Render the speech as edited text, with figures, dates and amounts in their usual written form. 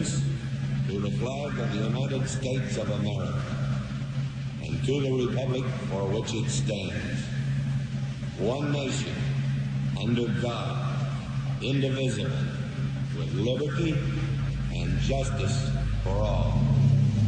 allegiance to the flag of the United States of America and to the republic for which it stands, one nation, under God, indivisible, with liberty and justice for all.